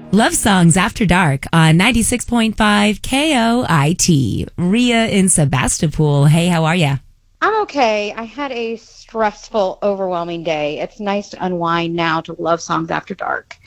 Love Songs After Dark on 96.5 KOIT. Ria in Sebastopol. Hey, how are you? I'm okay. I had a stressful, overwhelming day. It's nice to unwind now to Love Songs After Dark.